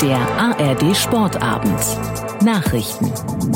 Der ARD Sportabend. Nachrichten.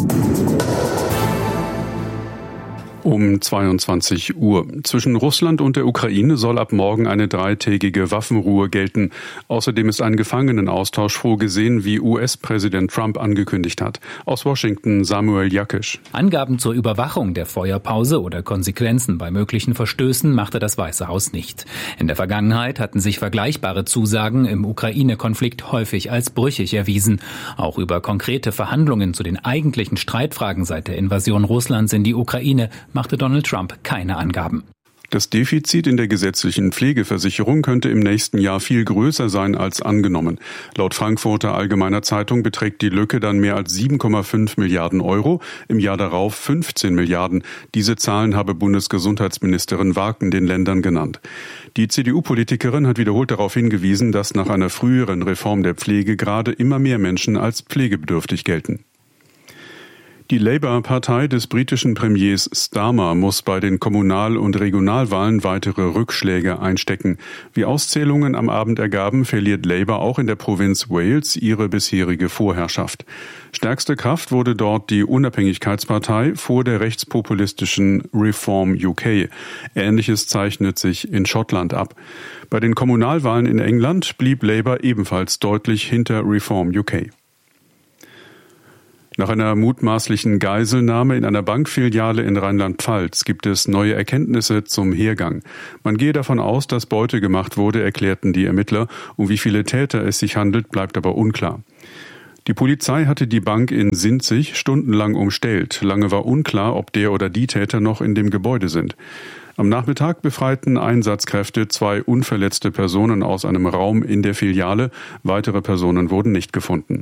Um 22 Uhr. Zwischen Russland und der Ukraine soll ab morgen eine 3-tägige Waffenruhe gelten. Außerdem ist ein Gefangenenaustausch vorgesehen, wie US-Präsident Trump angekündigt hat. Aus Washington Samuel Jakisch. Angaben zur Überwachung der Feuerpause oder Konsequenzen bei möglichen Verstößen machte das Weiße Haus nicht. In der Vergangenheit hatten sich vergleichbare Zusagen im Ukraine-Konflikt häufig als brüchig erwiesen. Auch über konkrete Verhandlungen zu den eigentlichen Streitfragen seit der Invasion Russlands in die Ukraine machte Donald Trump keine Angaben. Das Defizit in der gesetzlichen Pflegeversicherung könnte im nächsten Jahr viel größer sein als angenommen. Laut Frankfurter Allgemeiner Zeitung beträgt die Lücke dann mehr als 7,5 Milliarden Euro, im Jahr darauf 15 Milliarden. Diese Zahlen habe Bundesgesundheitsministerin Warken den Ländern genannt. Die CDU-Politikerin hat wiederholt darauf hingewiesen, dass nach einer früheren Reform der Pflege gerade immer mehr Menschen als pflegebedürftig gelten. Die Labour-Partei des britischen Premiers Starmer muss bei den Kommunal- und Regionalwahlen weitere Rückschläge einstecken. Wie Auszählungen am Abend ergaben, verliert Labour auch in der Provinz Wales ihre bisherige Vorherrschaft. Stärkste Kraft wurde dort die Unabhängigkeitspartei vor der rechtspopulistischen Reform UK. Ähnliches zeichnet sich in Schottland ab. Bei den Kommunalwahlen in England blieb Labour ebenfalls deutlich hinter Reform UK. Nach einer mutmaßlichen Geiselnahme in einer Bankfiliale in Rheinland-Pfalz gibt es neue Erkenntnisse zum Hergang. Man gehe davon aus, dass Beute gemacht wurde, erklärten die Ermittler. Um wie viele Täter es sich handelt, bleibt aber unklar. Die Polizei hatte die Bank in Sinzig stundenlang umstellt. Lange war unklar, ob der oder die Täter noch in dem Gebäude sind. Am Nachmittag befreiten Einsatzkräfte 2 unverletzte Personen aus einem Raum in der Filiale. Weitere Personen wurden nicht gefunden.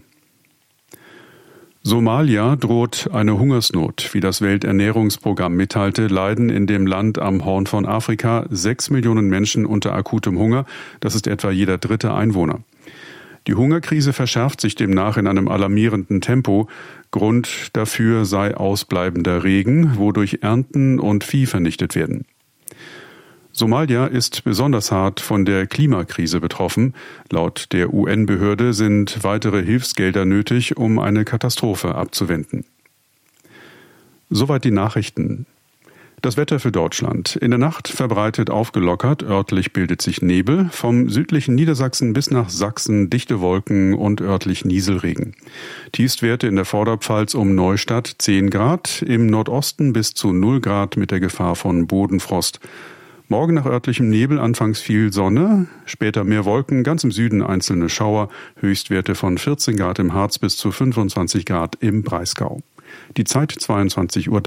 Somalia droht eine Hungersnot. Wie das Welternährungsprogramm mitteilte, leiden in dem Land am Horn von Afrika 6 Millionen Menschen unter akutem Hunger. Das ist etwa jeder 3. Einwohner. Die Hungerkrise verschärft sich demnach in einem alarmierenden Tempo. Grund dafür sei ausbleibender Regen, wodurch Ernten und Vieh vernichtet werden. Somalia ist besonders hart von der Klimakrise betroffen. Laut der UN-Behörde sind weitere Hilfsgelder nötig, um eine Katastrophe abzuwenden. Soweit die Nachrichten. Das Wetter für Deutschland. In der Nacht verbreitet aufgelockert, örtlich bildet sich Nebel. Vom südlichen Niedersachsen bis nach Sachsen dichte Wolken und örtlich Nieselregen. Tiefstwerte in der Vorderpfalz um Neustadt 10 Grad, im Nordosten bis zu 0 Grad mit der Gefahr von Bodenfrost. Morgen nach örtlichem Nebel anfangs viel Sonne, später mehr Wolken, ganz im Süden einzelne Schauer, Höchstwerte von 14 Grad im Harz bis zu 25 Grad im Breisgau. Die Zeit 22:03 Uhr.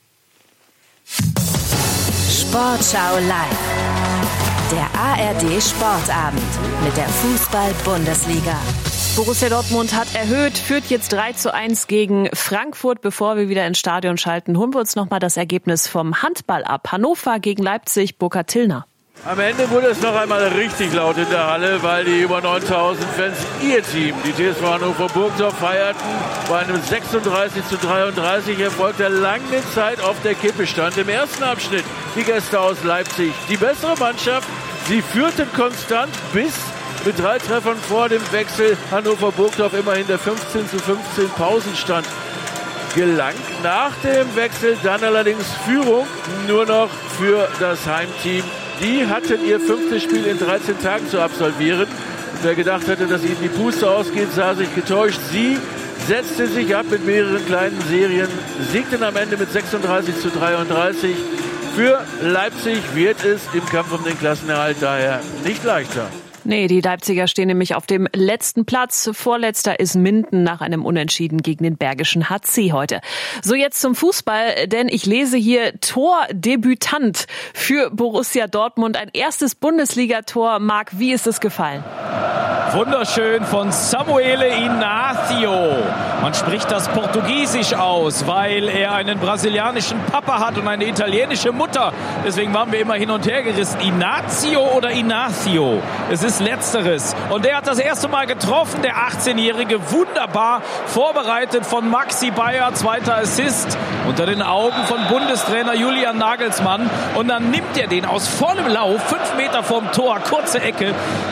Sportschau live. Der ARD Sportabend mit der Fußball-Bundesliga. Borussia Dortmund hat erhöht, führt jetzt 3:1 gegen Frankfurt. Bevor wir wieder ins Stadion schalten, holen wir uns nochmal das Ergebnis vom Handball ab. Hannover gegen Leipzig, Burkhard Tillner. Am Ende wurde es noch einmal richtig laut in der Halle, weil die über 9000 Fans ihr Team, die TSV Hannover Burgdorf, feierten. Bei einem 36:33 Erfolg, der lange Zeit auf der Kippe stand. Im ersten Abschnitt die Gäste aus Leipzig, die bessere Mannschaft. Sie führten konstant bis mit 3 Treffern vor dem Wechsel Hannover Burgdorf immerhin der 15:15 Pausenstand gelang. Nach dem Wechsel dann allerdings Führung nur noch für das Heimteam. Die hatten ihr 5. Spiel in 13 Tagen zu absolvieren. Und wer gedacht hatte, dass ihnen die Puste ausgeht, sah sich getäuscht. Sie setzte sich ab mit mehreren kleinen Serien, siegten am Ende mit 36:33. Für Leipzig wird es im Kampf um den Klassenerhalt daher nicht leichter. Nee, die Leipziger stehen nämlich auf dem letzten Platz. Vorletzter ist Minden nach einem Unentschieden gegen den Bergischen HC heute. So, jetzt zum Fußball, denn ich lese hier Tordebütant für Borussia Dortmund. Ein erstes Bundesligator. Marc, wie ist es gefallen? Wunderschön von Samuele Inácio. Man spricht das Portugiesisch aus, weil er einen brasilianischen Papa hat und eine italienische Mutter. Deswegen waren wir immer hin und her gerissen. Inácio oder Inácio? Es ist Letzteres. Und er hat das erste Mal getroffen, der 18-Jährige, wunderbar vorbereitet von Maxi Bayer, zweiter Assist, unter den Augen von Bundestrainer Julian Nagelsmann. Und dann nimmt er den aus vollem Lauf, 5 Meter vorm Tor, kurze Ecke,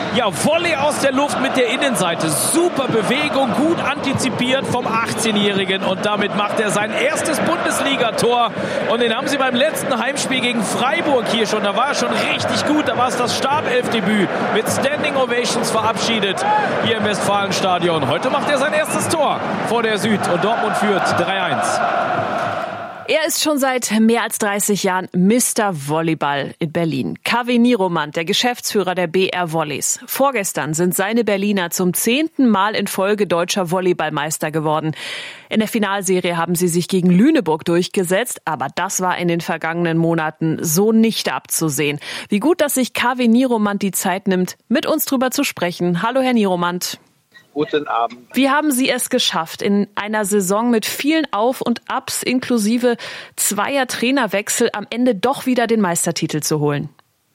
Ja, Volley aus der Luft mit der Innenseite. Super Bewegung, gut antizipiert vom 18-Jährigen. Und damit macht er sein erstes Bundesligator. Und den haben sie beim letzten Heimspiel gegen Freiburg hier schon. Da war er schon richtig gut. Da war es das Startelfdebüt mit Standing Ovations verabschiedet hier im Westfalenstadion. Heute macht er sein erstes Tor vor der Süd. Und Dortmund führt 3-1. Er ist schon seit mehr als 30 Jahren Mr. Volleyball in Berlin. Kaveh Niromand, der Geschäftsführer der BR Volleys. Vorgestern sind seine Berliner zum 10. Mal in Folge deutscher Volleyballmeister geworden. In der Finalserie haben sie sich gegen Lüneburg durchgesetzt, aber das war in den vergangenen Monaten so nicht abzusehen. Wie gut, dass sich Kaveh Niromand die Zeit nimmt, mit uns drüber zu sprechen. Hallo, Herr Niromand. Guten Abend. Wie haben Sie es geschafft, in einer Saison mit vielen Auf- und Abs inklusive 2 Trainerwechsel am Ende doch wieder den Meistertitel zu holen?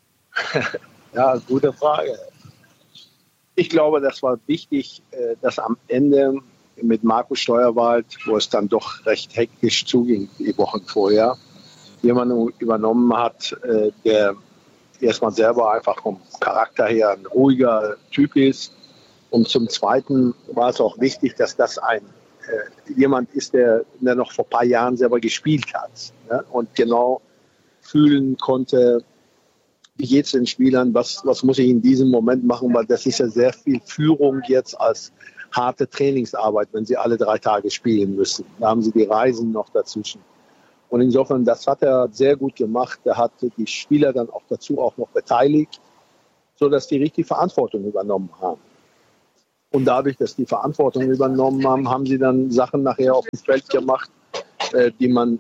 Ja, gute Frage. Ich glaube, das war wichtig, dass am Ende mit Markus Steuerwald, wo es dann doch recht hektisch zuging die Wochen vorher, jemanden übernommen hat, der erstmal selber einfach vom Charakter her ein ruhiger Typ ist. Und zum Zweiten war es auch wichtig, dass das jemand ist, der noch vor ein paar Jahren selber gespielt hat, ne? Und genau fühlen konnte, wie geht es den Spielern, was muss ich in diesem Moment machen, weil das ist ja sehr viel Führung jetzt als harte Trainingsarbeit, wenn sie alle 3 Tage spielen müssen. Da haben sie die Reisen noch dazwischen. Und insofern, das hat er sehr gut gemacht. Er hat die Spieler dann auch dazu auch noch beteiligt, sodass die richtig Verantwortung übernommen haben. Und dadurch, dass die Verantwortung übernommen haben, haben sie dann Sachen nachher auf dem Feld gemacht, die man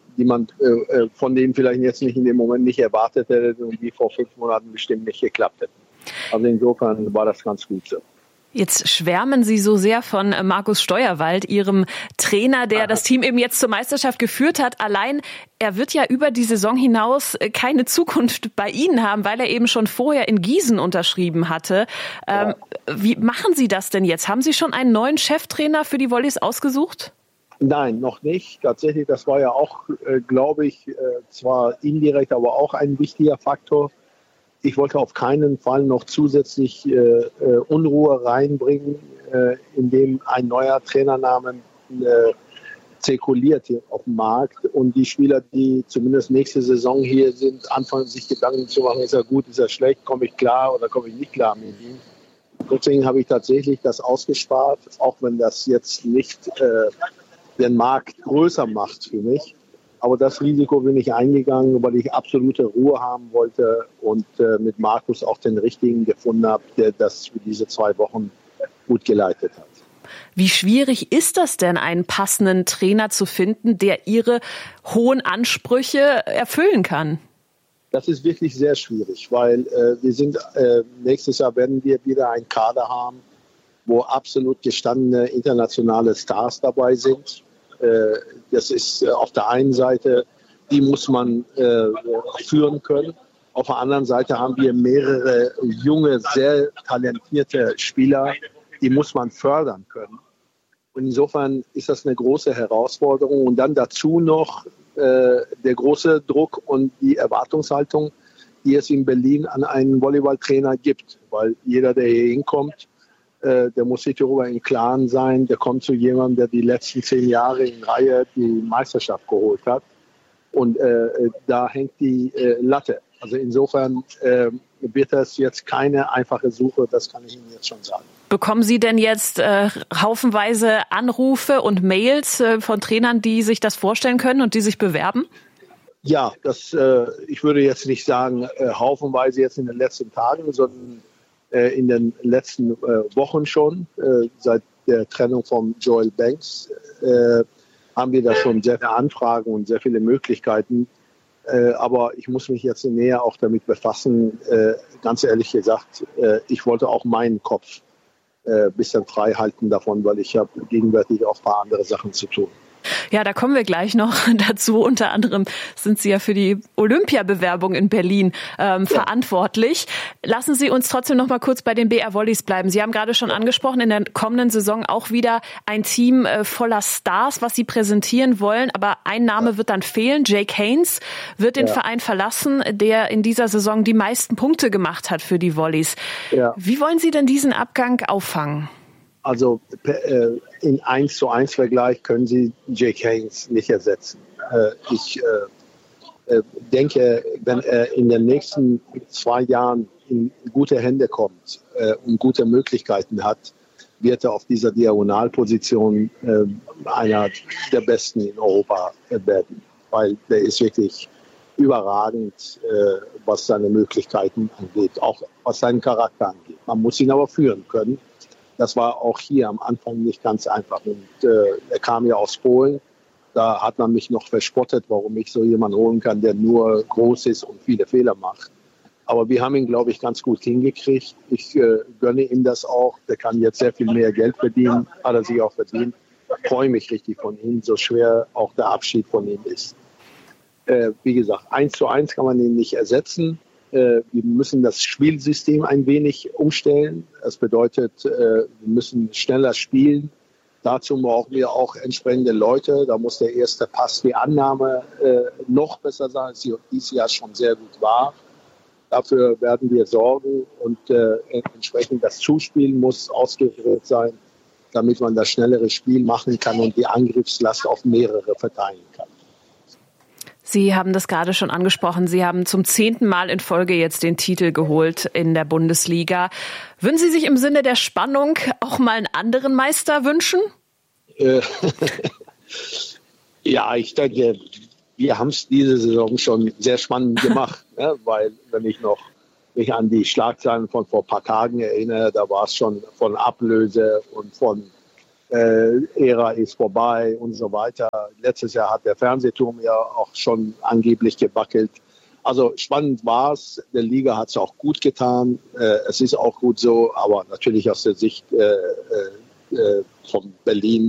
von denen vielleicht jetzt nicht in dem Moment nicht erwartet hätte und die vor 5 Monaten bestimmt nicht geklappt hätten. Also insofern war das ganz gut so. Jetzt schwärmen Sie so sehr von Markus Steuerwald, Ihrem Trainer, der das Team eben jetzt zur Meisterschaft geführt hat. Allein, er wird ja über die Saison hinaus keine Zukunft bei Ihnen haben, weil er eben schon vorher in Gießen unterschrieben hatte. Ja. Wie machen Sie das denn jetzt? Haben Sie schon einen neuen Cheftrainer für die Volleys ausgesucht? Nein, noch nicht. Tatsächlich, das war ja auch, glaube ich, zwar indirekt, aber auch ein wichtiger Faktor. Ich wollte auf keinen Fall noch zusätzlich Unruhe reinbringen, indem ein neuer Trainernamen zirkuliert hier auf dem Markt und die Spieler, die zumindest nächste Saison hier sind, anfangen sich Gedanken zu machen, ist er gut, ist er schlecht, komme ich klar oder komme ich nicht klar mit ihm. Deswegen habe ich tatsächlich das ausgespart, auch wenn das jetzt nicht den Markt größer macht für mich. Aber das Risiko bin ich eingegangen, weil ich absolute Ruhe haben wollte und mit Markus auch den Richtigen gefunden habe, der das für diese 2 Wochen gut geleitet hat. Wie schwierig ist das denn, einen passenden Trainer zu finden, der Ihre hohen Ansprüche erfüllen kann? Das ist wirklich sehr schwierig, weil nächstes Jahr werden wir wieder einen Kader haben, wo absolut gestandene internationale Stars dabei sind. Das ist auf der einen Seite, die muss man führen können. Auf der anderen Seite haben wir mehrere junge, sehr talentierte Spieler, die muss man fördern können. Und insofern ist das eine große Herausforderung. Und dann dazu noch der große Druck und die Erwartungshaltung, die es in Berlin an einen Volleyballtrainer gibt. Weil jeder, der hier hinkommt, der muss sich darüber im Klaren sein, der kommt zu jemandem, der die letzten 10 Jahre in Reihe die Meisterschaft geholt hat. Und da hängt die Latte. Also insofern wird das jetzt keine einfache Suche, das kann ich Ihnen jetzt schon sagen. Bekommen Sie denn jetzt haufenweise Anrufe und Mails von Trainern, die sich das vorstellen können und die sich bewerben? Ja, ich würde jetzt nicht sagen haufenweise jetzt in den letzten Tagen, sondern in den letzten Wochen schon. Seit der Trennung von Joel Banks haben wir da schon sehr viele Anfragen und sehr viele Möglichkeiten. Aber ich muss mich jetzt näher auch damit befassen. Ganz ehrlich gesagt, ich wollte auch meinen Kopf ein bisschen frei halten davon, weil ich habe gegenwärtig auch ein paar andere Sachen zu tun. Ja, da kommen wir gleich noch dazu. Unter anderem sind Sie ja für die Olympiabewerbung in Berlin verantwortlich. Lassen Sie uns trotzdem noch mal kurz bei den BR Volleys bleiben. Sie haben gerade schon angesprochen, in der kommenden Saison auch wieder ein Team voller Stars, was Sie präsentieren wollen. Aber ein Name wird dann fehlen. Jake Haynes wird den Verein verlassen, der in dieser Saison die meisten Punkte gemacht hat für die Volleys. Ja. Wie wollen Sie denn diesen Abgang auffangen? Also in 1:1 Vergleich können Sie Jake Haynes nicht ersetzen. Ich denke, wenn er in den nächsten 2 Jahren in gute Hände kommt und gute Möglichkeiten hat, wird er auf dieser Diagonalposition einer der Besten in Europa werden. Weil der ist wirklich überragend, was seine Möglichkeiten angeht, auch was seinen Charakter angeht. Man muss ihn aber führen können. Das war auch hier am Anfang nicht ganz einfach. Und er kam ja aus Polen. Da hat man mich noch verspottet, warum ich so jemanden holen kann, der nur groß ist und viele Fehler macht. Aber wir haben ihn, glaube ich, ganz gut hingekriegt. Ich gönne ihm das auch. Der kann jetzt sehr viel mehr Geld verdienen, hat er sich auch verdient. Ich freue mich richtig von ihm, so schwer auch der Abschied von ihm ist. Wie gesagt, 1:1 kann man ihn nicht ersetzen. Wir müssen das Spielsystem ein wenig umstellen. Das bedeutet, wir müssen schneller spielen. Dazu brauchen wir auch entsprechende Leute. Da muss der erste Pass, die Annahme noch besser sein, als sie dieses Jahr schon sehr gut war. Dafür werden wir sorgen und entsprechend das Zuspielen muss ausgerichtet sein, damit man das schnellere Spiel machen kann und die Angriffslast auf mehrere verteilen kann. Sie haben das gerade schon angesprochen. Sie haben zum 10. Mal in Folge jetzt den Titel geholt in der Bundesliga. Würden Sie sich im Sinne der Spannung auch mal einen anderen Meister wünschen? Ja, ich denke, wir haben es diese Saison schon sehr spannend gemacht, ne? Weil wenn ich mich an die Schlagzeilen von vor ein paar Tagen erinnere, da war es schon von Ablöse und von Ära ist vorbei und so weiter. Letztes Jahr hat der Fernsehturm ja auch schon angeblich gewackelt. Also spannend war es. Der Liga hat es auch gut getan. Es ist auch gut so, aber natürlich aus der Sicht von Berlin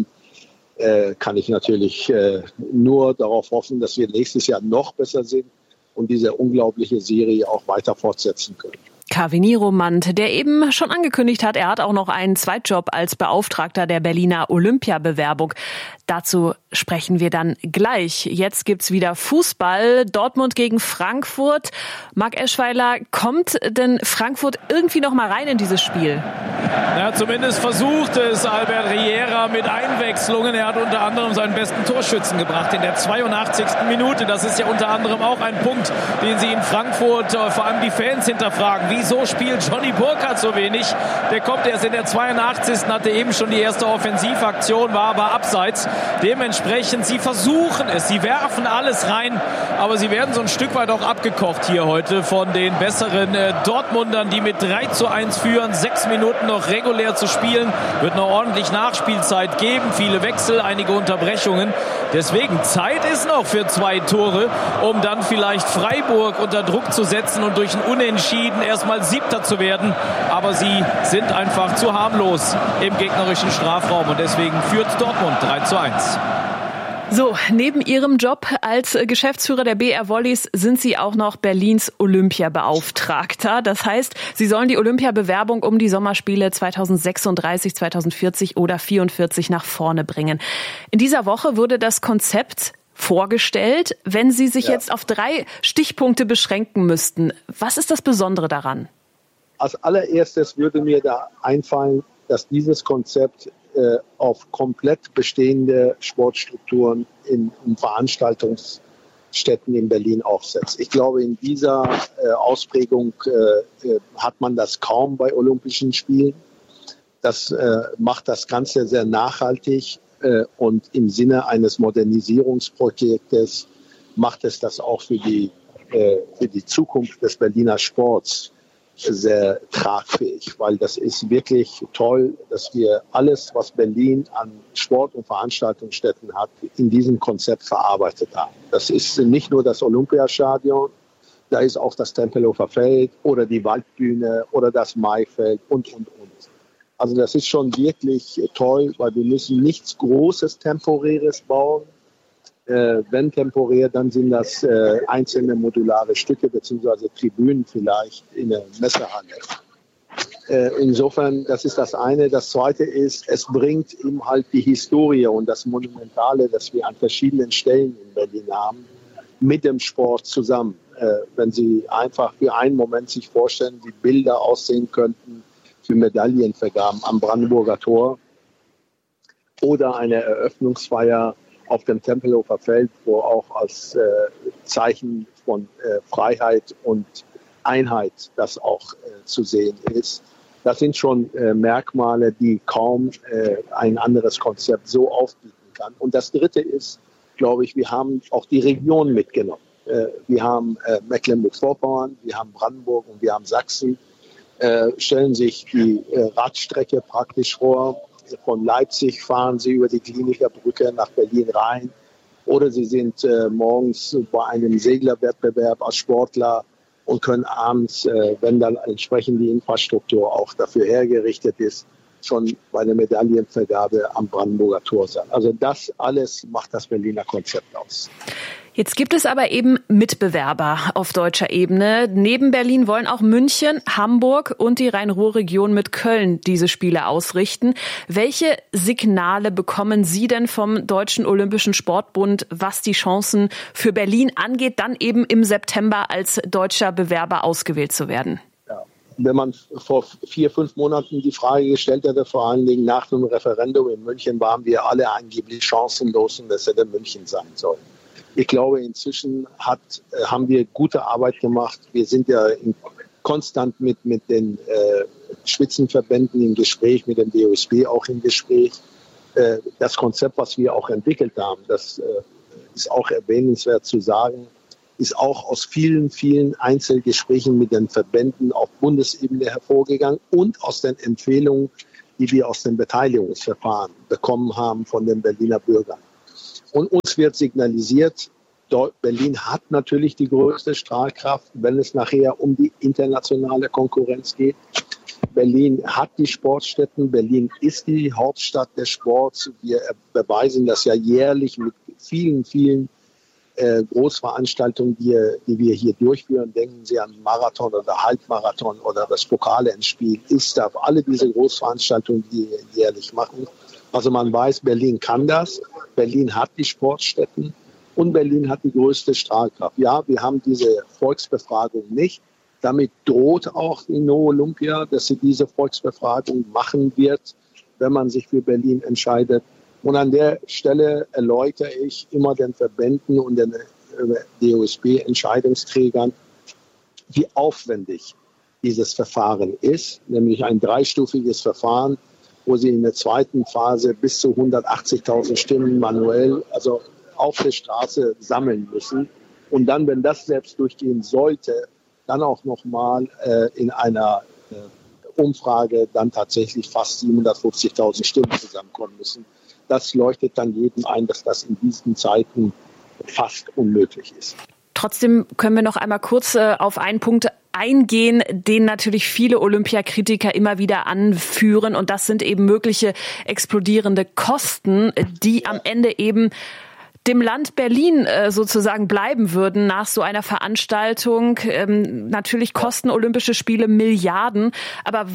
kann ich natürlich nur darauf hoffen, dass wir nächstes Jahr noch besser sind und diese unglaubliche Serie auch weiter fortsetzen können. Kaveh Niromand, der eben schon angekündigt hat, er hat auch noch einen Zweitjob als Beauftragter der Berliner Olympiabewerbung. Dazu sprechen wir dann gleich. Jetzt gibt's wieder Fußball. Dortmund gegen Frankfurt. Marc Eschweiler, kommt denn Frankfurt irgendwie noch mal rein in dieses Spiel? Ja, zumindest versucht es Albert Riera mit Einwechslungen. Er hat unter anderem seinen besten Torschützen gebracht in der 82. Minute. Das ist ja unter anderem auch ein Punkt, den sie in Frankfurt, vor allem die Fans, hinterfragen. Wieso spielt Johnny Burkhardt so wenig? Der kommt erst in der 82. hatte eben schon die erste Offensivaktion, war aber abseits. Dementsprechend, sie versuchen es, sie werfen alles rein, aber sie werden so ein Stück weit auch abgekocht hier heute von den besseren Dortmundern, die mit 3:1 führen, 6 Minuten noch regulär zu spielen, wird noch ordentlich Nachspielzeit geben, viele Wechsel, einige Unterbrechungen. Deswegen, Zeit ist noch für 2 Tore, um dann vielleicht Freiburg unter Druck zu setzen und durch ein Unentschieden erstmal Siebter zu werden. Aber sie sind einfach zu harmlos im gegnerischen Strafraum und deswegen führt Dortmund 3:1. So, neben Ihrem Job als Geschäftsführer der BR Volleys sind Sie auch noch Berlins Olympiabeauftragter. Das heißt, Sie sollen die Olympiabewerbung um die Sommerspiele 2036, 2040 oder 44 nach vorne bringen. In dieser Woche wurde das Konzept vorgestellt. Wenn Sie sich jetzt auf 3 Stichpunkte beschränken müssten, was ist das Besondere daran? Als allererstes würde mir da einfallen, dass dieses Konzept auf komplett bestehende Sportstrukturen in Veranstaltungsstätten in Berlin aufsetzt. Ich glaube, in dieser Ausprägung hat man das kaum bei Olympischen Spielen. Das macht das Ganze sehr nachhaltig und im Sinne eines Modernisierungsprojektes macht es das auch für die Zukunft des Berliner Sports sehr tragfähig, weil das ist wirklich toll, dass wir alles, was Berlin an Sport- und Veranstaltungsstätten hat, in diesem Konzept verarbeitet haben. Das ist nicht nur das Olympiastadion, da ist auch das Tempelhofer Feld oder die Waldbühne oder das Maifeld und. Also das ist schon wirklich toll, weil wir müssen nichts Großes, Temporäres bauen. Wenn temporär, dann sind das einzelne modulare Stücke bzw. Tribünen vielleicht in der Messehalle. Insofern, das ist das eine. Das zweite ist, es bringt eben halt die Historie und das Monumentale, das wir an verschiedenen Stellen in Berlin haben, mit dem Sport zusammen. Wenn Sie einfach für einen Moment sich vorstellen, wie Bilder aussehen könnten für Medaillenvergaben am Brandenburger Tor oder eine Eröffnungsfeier auf dem Tempelhofer Feld, wo auch als Zeichen von Freiheit und Einheit das auch zu sehen ist. Das sind schon Merkmale, die kaum ein anderes Konzept so aufbieten kann. Und das Dritte ist, glaube ich, wir haben auch die Region mitgenommen. Wir haben Mecklenburg-Vorpommern, wir haben Brandenburg und wir haben Sachsen. Stellen sich die Radstrecke praktisch vor. Von Leipzig fahren Sie über die Kliniker Brücke nach Berlin rein. Oder Sie sind morgens bei einem Seglerwettbewerb als Sportler und können abends, wenn dann entsprechend die Infrastruktur auch dafür hergerichtet ist, schon bei der Medaillenvergabe am Brandenburger Tor sein. Also das alles macht das Berliner Konzept aus. Jetzt gibt es aber eben Mitbewerber auf deutscher Ebene. Neben Berlin wollen auch München, Hamburg und die Rhein-Ruhr-Region mit Köln diese Spiele ausrichten. Welche Signale bekommen Sie denn vom Deutschen Olympischen Sportbund, was die Chancen für Berlin angeht, dann eben im September als deutscher Bewerber ausgewählt zu werden? Ja. Wenn man vor 4-5 Monaten die Frage gestellt hätte, vor allen Dingen nach dem Referendum in München, waren wir alle angeblich chancenlos und das hätte München sein sollen. Ich glaube, inzwischen haben wir gute Arbeit gemacht. Wir sind ja konstant mit den Spitzenverbänden im Gespräch, mit dem DOSB auch im Gespräch. Das Konzept, was wir auch entwickelt haben, das ist auch erwähnenswert zu sagen, ist auch aus vielen, vielen Einzelgesprächen mit den Verbänden auf Bundesebene hervorgegangen und aus den Empfehlungen, die wir aus dem Beteiligungsverfahren bekommen haben von den Berliner Bürgern. Und uns wird signalisiert, Berlin hat natürlich die größte Strahlkraft, wenn es nachher um die internationale Konkurrenz geht. Berlin hat die Sportstätten, Berlin ist die Hauptstadt des Sports. Wir beweisen das ja jährlich mit vielen, vielen Großveranstaltungen, die wir hier durchführen. Denken Sie an Marathon oder Halbmarathon oder das Pokale-Endspiel, ISTAF, alle diese Großveranstaltungen, die wir jährlich machen. Also man weiß, Berlin kann das, Berlin hat die Sportstätten und Berlin hat die größte Strahlkraft. Ja, wir haben diese Volksbefragung nicht. Damit droht auch die No Olympia, dass sie diese Volksbefragung machen wird, wenn man sich für Berlin entscheidet. Und an der Stelle erläutere ich immer den Verbänden und den DOSB-Entscheidungsträgern, wie aufwendig dieses Verfahren ist, nämlich ein 3-stufiges Verfahren, wo sie in der zweiten Phase bis zu 180.000 Stimmen manuell, also auf der Straße sammeln müssen. Und dann, wenn das selbst durchgehen sollte, dann auch nochmal in einer Umfrage dann tatsächlich fast 750.000 Stimmen zusammenkommen müssen. Das leuchtet dann jedem ein, dass das in diesen Zeiten fast unmöglich ist. Trotzdem können wir noch einmal kurz auf einen Punkt eingehen, den natürlich viele Olympiakritiker immer wieder anführen. Und das sind eben mögliche explodierende Kosten, die am Ende eben dem Land Berlin sozusagen bleiben würden nach so einer Veranstaltung. Natürlich kosten Olympische Spiele Milliarden. Aber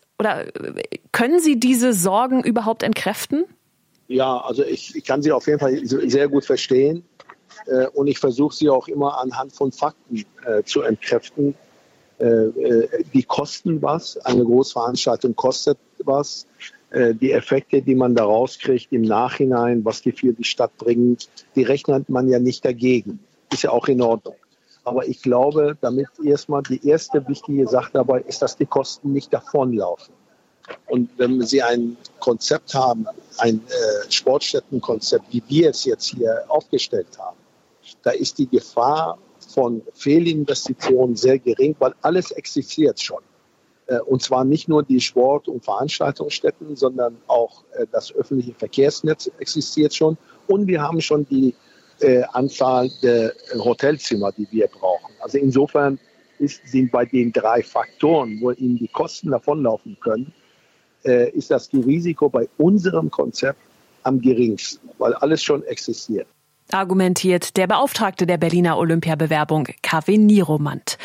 können Sie diese Sorgen überhaupt entkräften? Ja, also ich kann sie auf jeden Fall sehr gut verstehen. Und ich versuche sie auch immer anhand von Fakten zu entkräften. Die kosten was, eine Großveranstaltung kostet was. Die Effekte, die man da rauskriegt im Nachhinein, was die für die Stadt bringen, die rechnet man ja nicht dagegen. Ist ja auch in Ordnung. Aber ich glaube, damit erstmal die erste wichtige Sache dabei ist, dass die Kosten nicht davonlaufen. Und wenn Sie ein Konzept haben, ein Sportstättenkonzept, wie wir es jetzt hier aufgestellt haben, da ist die Gefahr von Fehlinvestitionen sehr gering, weil alles existiert schon. Und zwar nicht nur die Sport- und Veranstaltungsstätten, sondern auch das öffentliche Verkehrsnetz existiert schon. Und wir haben schon die Anzahl der Hotelzimmer, die wir brauchen. Also insofern sind bei den 3 Faktoren, wo Ihnen die Kosten davonlaufen können, ist das Risiko bei unserem Konzept am geringsten, weil alles schon existiert. argumentiert der Beauftragte der Berliner Olympiabewerbung, KW Nieromant.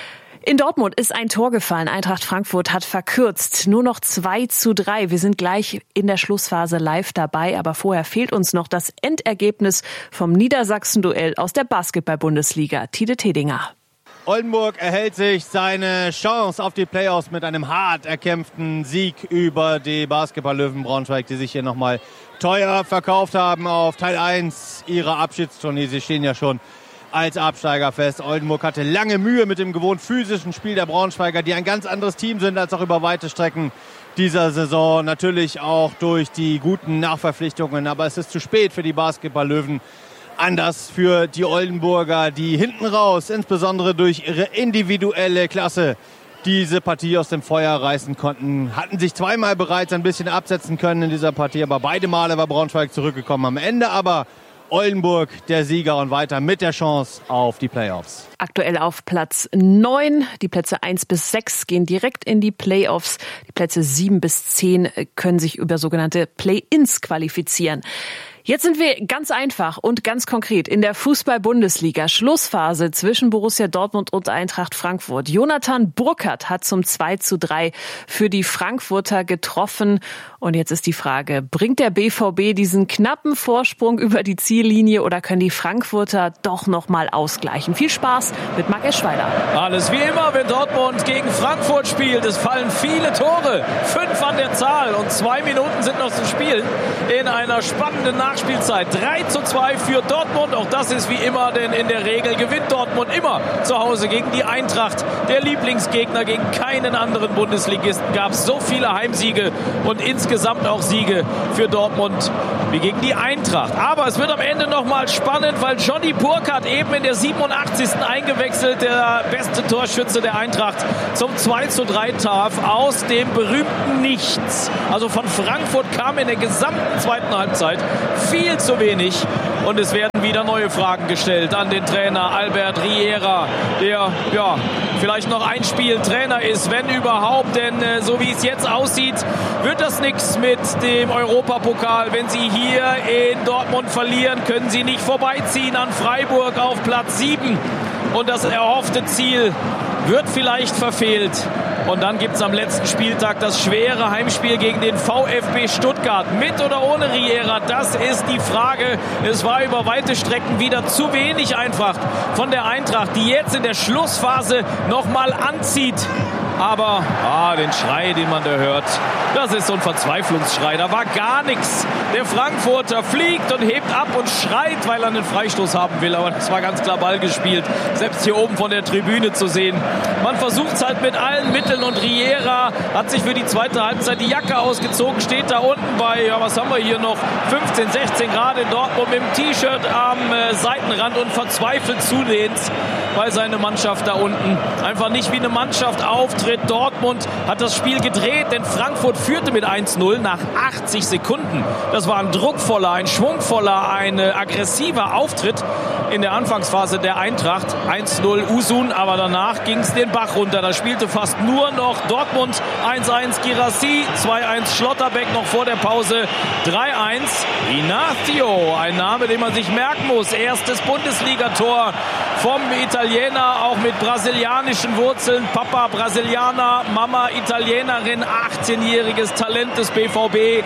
In Dortmund ist ein Tor gefallen. Eintracht Frankfurt hat verkürzt. Nur noch 2:3. Wir sind gleich in der Schlussphase live dabei. Aber vorher fehlt uns noch das Endergebnis vom Niedersachsen-Duell aus der Basketball-Bundesliga. Tide Tedinger. Oldenburg erhält sich seine Chance auf die Playoffs mit einem hart erkämpften Sieg über die Basketball-Löwen Braunschweig, die sich hier nochmal teuer verkauft haben auf Teil 1 ihrer Abschiedstournee. Sie stehen ja schon als Absteiger fest. Oldenburg hatte lange Mühe mit dem gewohnt physischen Spiel der Braunschweiger, die ein ganz anderes Team sind als auch über weite Strecken dieser Saison. Natürlich auch durch die guten Nachverpflichtungen, aber es ist zu spät für die Basketball-Löwen. Anders für die Oldenburger, die hinten raus, insbesondere durch ihre individuelle Klasse, diese Partie aus dem Feuer reißen konnten. Hatten sich zweimal bereits ein bisschen absetzen können in dieser Partie, aber beide Male war Braunschweig zurückgekommen. Am Ende aber Oldenburg der Sieger und weiter mit der Chance auf die Playoffs. Aktuell auf Platz 9. Die Plätze 1 bis 6 gehen direkt in die Playoffs. Die Plätze 7 bis 10 können sich über sogenannte Play-ins qualifizieren. Jetzt sind wir ganz einfach und ganz konkret in der Fußball-Bundesliga. Schlussphase zwischen Borussia Dortmund und Eintracht Frankfurt. Jonathan Burkhardt hat zum 2:3 für die Frankfurter getroffen. Und jetzt ist die Frage, bringt der BVB diesen knappen Vorsprung über die Ziellinie oder können die Frankfurter doch noch mal ausgleichen? Viel Spaß mit Marc Eschweiler. Alles wie immer, wenn Dortmund gegen Frankfurt spielt. Es fallen viele Tore, 5 an der Zahl und 2 Minuten sind noch zu spielen in einer spannenden Nachspielzeit. 3:2 für Dortmund. Auch das ist wie immer, denn in der Regel gewinnt Dortmund immer zu Hause gegen die Eintracht. Der Lieblingsgegner, gegen keinen anderen Bundesligisten gab es so viele Heimsiege und insgesamt auch Siege für Dortmund wie gegen die Eintracht. Aber es wird am Ende nochmal spannend, weil Johnny Burkhardt eben in der 87. eingewechselt, der beste Torschütze der Eintracht, zum 2:3 traf aus dem berühmten Nichts. Also von Frankfurt kam in der gesamten zweiten Halbzeit viel zu wenig und es werden wieder neue Fragen gestellt an den Trainer Albert Riera, der vielleicht noch ein Spiel Trainer ist, wenn überhaupt, denn so wie es jetzt aussieht, wird das nichts mit dem Europapokal. Wenn sie hier in Dortmund verlieren, können sie nicht vorbeiziehen an Freiburg auf Platz 7 und das erhoffte Ziel wird vielleicht verfehlt. Und dann gibt es am letzten Spieltag das schwere Heimspiel gegen den VfB Stuttgart. Mit oder ohne Riera, das ist die Frage. Es war über weite Strecken wieder zu wenig einfach von der Eintracht, die jetzt in der Schlussphase nochmal anzieht. Aber den Schrei, den man da hört, das ist so ein Verzweiflungsschrei. Da war gar nichts. Der Frankfurter fliegt und hebt ab und schreit, weil er einen Freistoß haben will. Aber das war ganz klar Ball gespielt. Selbst hier oben von der Tribüne zu sehen. Man versucht es halt mit allen Mitteln und Riera hat sich für die zweite Halbzeit die Jacke ausgezogen, steht da unten bei, was haben wir hier noch, 15, 16 Grad in Dortmund mit dem T-Shirt am Seitenrand und verzweifelt zunehmend, weil seine Mannschaft da unten einfach nicht wie eine Mannschaft auftritt. Dortmund hat das Spiel gedreht, denn Frankfurt führte mit 1:0 nach 80 Sekunden. Das war ein druckvoller, ein schwungvoller, ein aggressiver Auftritt in der Anfangsphase der Eintracht. 1:0 Usun, aber danach ging es den Bach runter. Da spielte fast nur noch Dortmund. 1:1 Girassi, 2:1 Schlotterbeck noch vor der Pause. 3:1 Ignacio, ein Name, den man sich merken muss. Erstes Bundesligator vom Italiener, auch mit brasilianischen Wurzeln. Papa Brasilianer, Mama Italienerin, 18-jähriges Talent des BVB.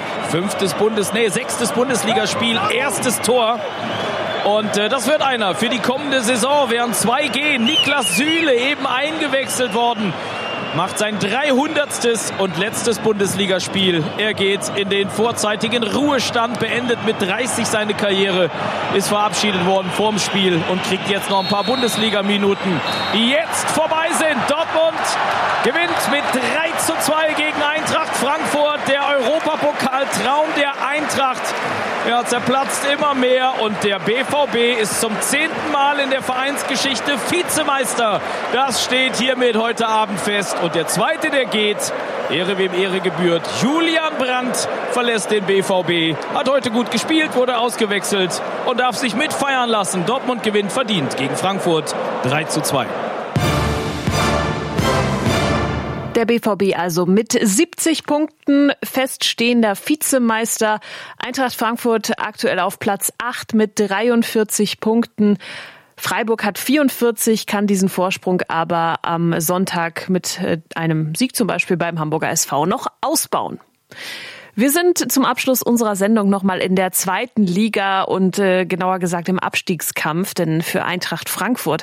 6. Bundesligaspiel, erstes Tor. Und das wird einer für die kommende Saison. Während 2 gehen. Niklas Süle eben eingewechselt worden. Macht sein 300. und letztes Bundesligaspiel. Er geht in den vorzeitigen Ruhestand, beendet mit 30 seine Karriere, ist verabschiedet worden vorm Spiel und kriegt jetzt noch ein paar Bundesliga-Minuten, die jetzt vorbei sind. Dortmund gewinnt mit 3:2 gegen Eintracht Frankfurt. Der Europapokal-Traum der Eintracht zerplatzt immer mehr und der BVB ist zum 10. Mal in der Vereinsgeschichte Vizemeister. Das steht hiermit heute Abend fest. Und der zweite, der geht, Ehre wem Ehre gebührt, Julian Brandt verlässt den BVB, hat heute gut gespielt, wurde ausgewechselt und darf sich mitfeiern lassen. Dortmund gewinnt verdient gegen Frankfurt 3:2. Der BVB also mit 70 Punkten feststehender Vizemeister. Eintracht Frankfurt aktuell auf Platz 8 mit 43 Punkten. Freiburg hat 44, kann diesen Vorsprung aber am Sonntag mit einem Sieg zum Beispiel beim Hamburger SV noch ausbauen. Wir sind zum Abschluss unserer Sendung nochmal in der 2. Liga und genauer gesagt im Abstiegskampf, denn für Eintracht Braunschweig,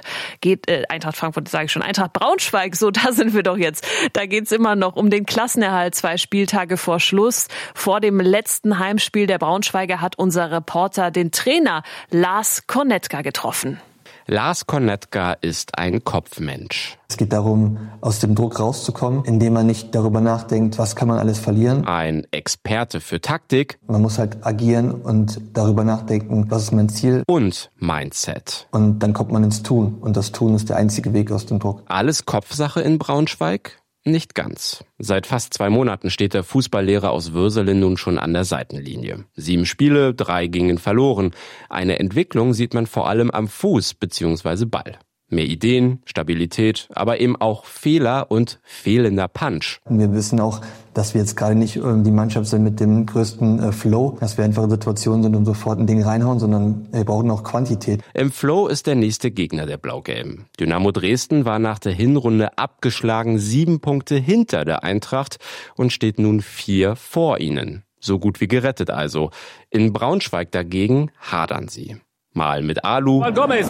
so da sind wir doch jetzt. Da geht's immer noch um den Klassenerhalt 2 Spieltage vor Schluss. Vor dem letzten Heimspiel der Braunschweiger hat unser Reporter den Trainer Lars Konetka getroffen. Lars Konetka ist ein Kopfmensch. Es geht darum, aus dem Druck rauszukommen, indem man nicht darüber nachdenkt, was kann man alles verlieren. Ein Experte für Taktik. Man muss halt agieren und darüber nachdenken, was ist mein Ziel. Und Mindset. Und dann kommt man ins Tun. Und das Tun ist der einzige Weg aus dem Druck. Alles Kopfsache in Braunschweig? Nicht ganz. Seit fast 2 Monaten steht der Fußballlehrer aus Würselen nun schon an der Seitenlinie. 7 Spiele, 3 gingen verloren. Eine Entwicklung sieht man vor allem am Fuß bzw. Ball. Mehr Ideen, Stabilität, aber eben auch Fehler und fehlender Punch. Wir wissen auch, dass wir jetzt gerade nicht die Mannschaft sind mit dem größten Flow, dass wir einfach in Situationen sind und sofort ein Ding reinhauen, sondern wir brauchen auch Quantität. Im Flow ist der nächste Gegner der Blau-Gelben. Dynamo Dresden war nach der Hinrunde abgeschlagen 7 Punkte hinter der Eintracht und steht nun 4 vor ihnen. So gut wie gerettet also. In Braunschweig dagegen hadern sie. Mal mit Alu, Gomez!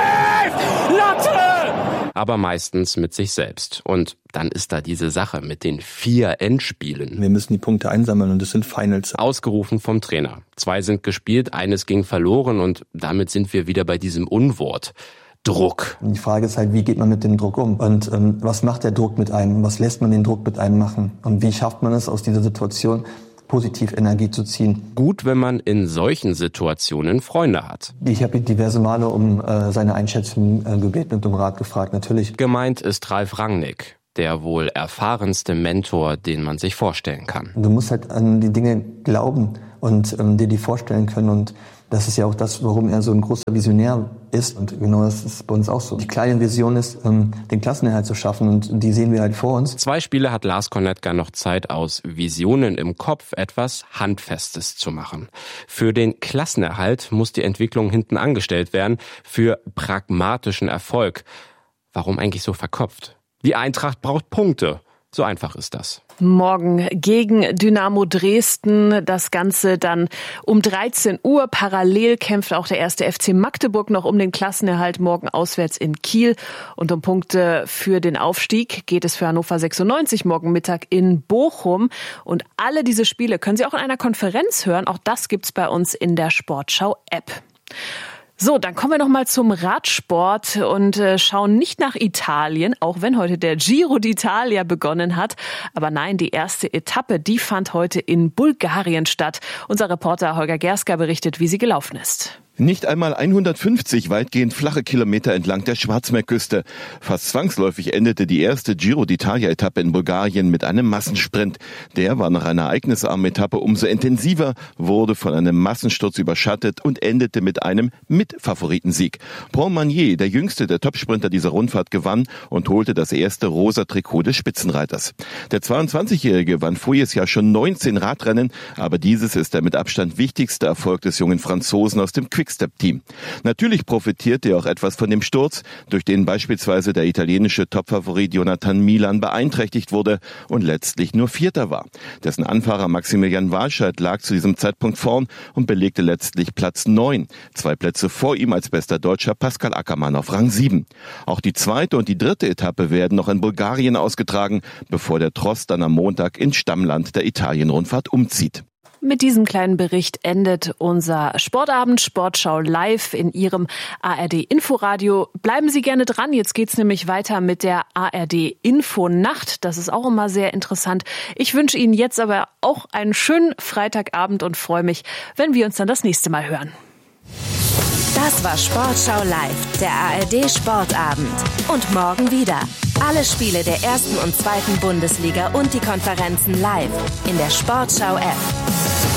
Latte! aber meistens mit sich selbst. Und dann ist da diese Sache mit den 4 Endspielen. Wir müssen die Punkte einsammeln und es sind Finals. Ausgerufen vom Trainer. 2 sind gespielt, eines ging verloren und damit sind wir wieder bei diesem Unwort. Druck. Die Frage ist halt, wie geht man mit dem Druck um? Und was macht der Druck mit einem? Was lässt man den Druck mit einem machen? Und wie schafft man es aus dieser Situation, positiv Energie zu ziehen? Gut, wenn man in solchen Situationen Freunde hat. Ich habe ihn diverse Male um seine Einschätzung gebeten und um Rat gefragt, natürlich. Gemeint ist Ralf Rangnick, der wohl erfahrenste Mentor, den man sich vorstellen kann. Du musst halt an die Dinge glauben und dir die vorstellen können. Und das ist ja auch das, warum er so ein großer Visionär ist. Und genau das ist bei uns auch so. Die kleine Vision ist, den Klassenerhalt zu schaffen. Und die sehen wir halt vor uns. 2 Spiele hat Lars Konetka noch Zeit, aus Visionen im Kopf etwas Handfestes zu machen. Für den Klassenerhalt muss die Entwicklung hinten angestellt werden. Für pragmatischen Erfolg. Warum eigentlich so verkopft? Die Eintracht braucht Punkte. So einfach ist das. Morgen gegen Dynamo Dresden. Das Ganze dann um 13 Uhr. Parallel kämpft auch der 1. FC Magdeburg noch um den Klassenerhalt. Morgen auswärts in Kiel. Und um Punkte für den Aufstieg geht es für Hannover 96 morgen Mittag in Bochum. Und alle diese Spiele können Sie auch in einer Konferenz hören. Auch das gibt's bei uns in der Sportschau-App. So, dann kommen wir noch mal zum Radsport und schauen nicht nach Italien, auch wenn heute der Giro d'Italia begonnen hat. Aber nein, die erste Etappe, die fand heute in Bulgarien statt. Unser Reporter Holger Gerska berichtet, wie sie gelaufen ist. Nicht einmal 150 weitgehend flache Kilometer entlang der Schwarzmeerküste. Fast zwangsläufig endete die erste Giro d'Italia-Etappe in Bulgarien mit einem Massensprint. Der war nach einer ereignisarmen Etappe umso intensiver, wurde von einem Massensturz überschattet und endete mit einem Mitfavoritensieg. Paul Magnier, der jüngste der Topsprinter dieser Rundfahrt, gewann und holte das erste rosa Trikot des Spitzenreiters. Der 22-Jährige gewann voriges Jahr schon 19 Radrennen, aber dieses ist der mit Abstand wichtigste Erfolg des jungen Franzosen aus dem Quickstep-Team. Natürlich profitierte er auch etwas von dem Sturz, durch den beispielsweise der italienische Topfavorit Jonathan Milan beeinträchtigt wurde und letztlich nur Vierter war. Dessen Anfahrer Maximilian Walscheid lag zu diesem Zeitpunkt vorn und belegte letztlich Platz 9. 2 Plätze vor ihm als bester Deutscher Pascal Ackermann auf Rang 7. Auch die 2. und die 3. Etappe werden noch in Bulgarien ausgetragen, bevor der Tross dann am Montag ins Stammland der Italien-Rundfahrt umzieht. Mit diesem kleinen Bericht endet unser Sportabend Sportschau live in Ihrem ARD-Inforadio. Bleiben Sie gerne dran, jetzt geht's nämlich weiter mit der ARD-Infonacht. Das ist auch immer sehr interessant. Ich wünsche Ihnen jetzt aber auch einen schönen Freitagabend und freue mich, wenn wir uns dann das nächste Mal hören. Das war Sportschau live, der ARD-Sportabend. Und morgen wieder. Alle Spiele der 1. und 2. Bundesliga und die Konferenzen live in der Sportschau-App.